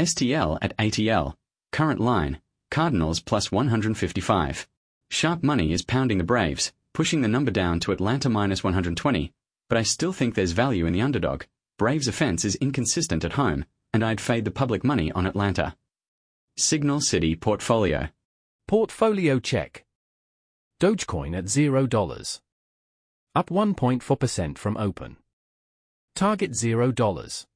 STL at ATL. Current line, Cardinals plus 155. Sharp money is pounding the Braves, pushing the number down to Atlanta minus 120, but I still think there's value in the underdog. Braves' offense is inconsistent at home, and I'd fade the public money on Atlanta. Signal City Portfolio. Portfolio check. Dogecoin at $0. Up 1.4% from open. Target $0.